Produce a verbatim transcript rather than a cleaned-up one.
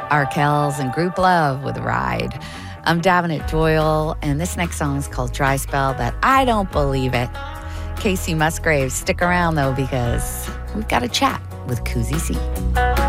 Arkells and Group Love with Ride. I'm Davenant Doyle, and this next song is called Dry Spell, but I don't believe it. Casey Musgraves, stick around though, because we've got a chat with Koozie C.